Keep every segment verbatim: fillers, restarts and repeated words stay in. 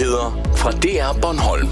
Nyheder fra D R Bornholm.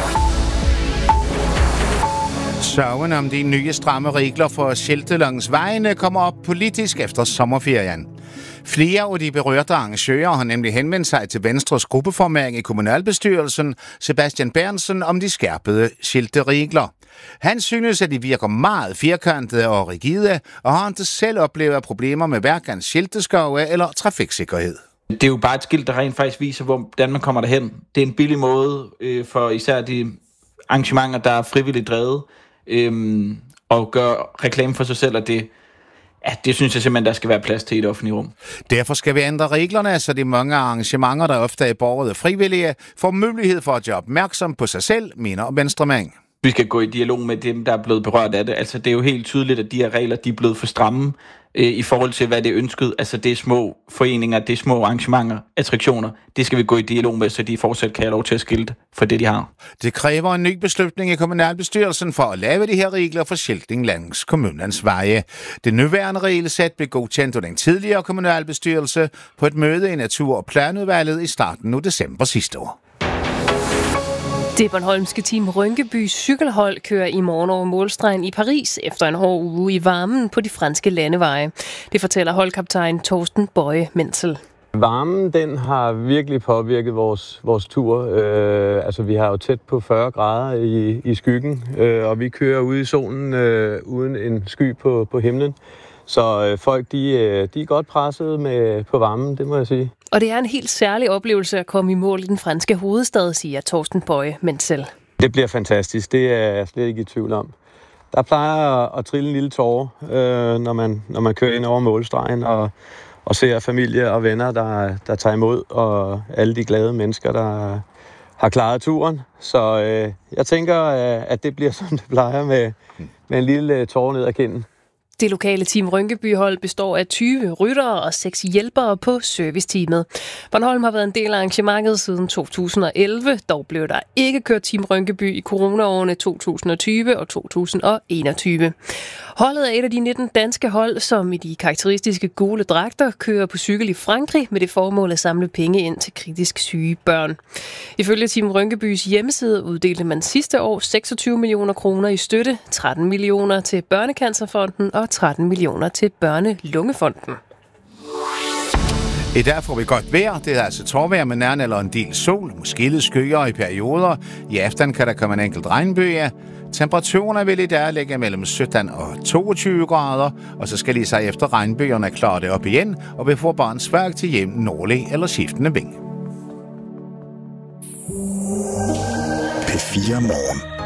Sørgen om de nye stramme regler for skilte langs vejene kommer op politisk efter sommerferien. Flere af de berørte arrangører har nemlig henvendt sig til Venstres gruppeformand i kommunalbestyrelsen, Sebastian Bernsen, om de skærpede skilteregler. Han synes, at de virker meget firkantede og rigide, og har ikke selv oplevet problemer med hverken skilteskove eller trafiksikkerhed. Det er jo bare et skilt, der rent faktisk viser, hvordan man kommer derhen. Det er en billig måde øh, for især de arrangementer, der er frivilligt drevet, øh, og gør reklame for sig selv, og det, ja, det synes jeg simpelthen, der skal være plads til i et offentligt rum. Derfor skal vi ændre reglerne, så de mange arrangementer, der ofte er borgere frivillige, får mulighed for at gøre opmærksom på sig selv, mener Venstremand. Vi skal gå i dialog med dem, der er blevet berørt af det. Altså, det er jo helt tydeligt, at de her regler, de er blevet for stramme øh, i forhold til, hvad det er ønsket. Altså, det er små foreninger, det er små arrangementer, attraktioner. Det skal vi gå i dialog med, så de fortsat kan have lov til at skilte for det, de har. Det kræver en ny beslutning i kommunalbestyrelsen for at lave de her regler for skiltning langs kommunens veje. Det nuværende regelsæt blev godkendt af den tidligere kommunalbestyrelse på et møde i Natur- og Planudvalget i starten af december sidste år. Det bornholmske team Rynkebys cykelhold kører i morgen over målstregen i Paris efter en hård uge i varmen på de franske landeveje. Det fortæller holdkaptajn Torsten Bøje Menzel. Varmen, den har virkelig påvirket vores, vores tur. Øh, altså, vi har jo tæt på fyrre grader i, i skyggen, øh, og vi kører ude i solen øh, uden en sky på, på himlen. Så øh, folk, de, øh, de er godt presset med, på varmen, det må jeg sige. Og det er en helt særlig oplevelse at komme i mål i den franske hovedstad, siger Torsten Bøje Menzel. Det bliver fantastisk, det er jeg slet ikke i tvivl om. Der plejer at, at trille en lille tåre, øh, når, man, når man kører ind over målstregen og, og ser familie og venner, der, der tager imod, og alle de glade mennesker, der har klaret turen. Så øh, jeg tænker, at det bliver, som det plejer, med, med en lille tåre ned ad kinden. Det lokale team Rynkeby-hold består af tyve ryttere og seks hjælpere på serviceteamet. Bornholm har været en del af arrangementet siden to tusind og elleve. Dog blev der ikke kørt team Rynkeby i coronaårene to tusind og tyve og to tusind og enogtyve. Holdet er et af de nitten danske hold, som i de karakteristiske gule dragter kører på cykel i Frankrig med det formål at samle penge ind til kritisk syge børn. Ifølge team Rynkebys hjemmeside uddelte man sidste år seksogtyve millioner kroner i støtte, tretten millioner til Børnecancerfonden og tretten millioner til Børnelungefonden. I dag får vi godt vejr. Det er altså tårvejr med nærmere eller en del sol, måske lidt skyer i perioder. I aften kan der komme en enkelt regnbøje. Temperaturerne vil i dag ligge mellem sytten og toogtyve grader, og så skal de sig efter regnbøgerne klare det op igen, og vi får bare en svag til jævn nordlig eller skiftende vind. P fire Morgen.